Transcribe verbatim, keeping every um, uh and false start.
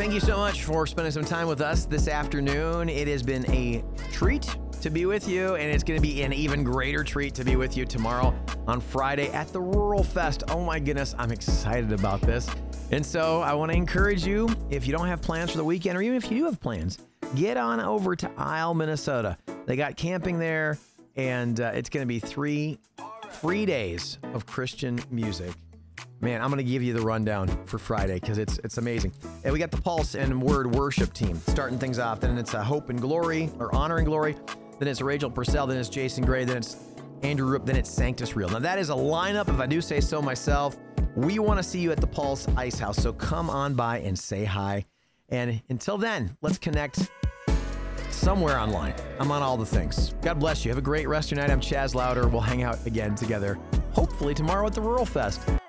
thank you so much for spending some time with us this afternoon. It has been a treat to be with you, and it's going to be an even greater treat to be with you tomorrow on Friday at the Rural Fest. Oh my goodness, I'm excited about this. And so I want to encourage you, if you don't have plans for the weekend, or even if you do have plans, get on over to Isle, Minnesota. They got camping there, and uh, it's going to be three free days of Christian music. Man, I'm going to give you the rundown for Friday because it's it's amazing. And we got the Pulse and Word worship team starting things off. Then it's a Hope and Glory, or Honor and Glory. Then it's Rachel Purcell. Then it's Jason Gray. Then it's Andrew Roop. Then it's Sanctus Real. Now, that is a lineup, if I do say so myself. We want to see you at the Pulse Ice House, so come on by and say hi. And until then, let's connect somewhere online. I'm on all the things. God bless you. Have a great rest of your night. I'm Chaz Louder. We'll hang out again together, hopefully tomorrow at the Rural Fest.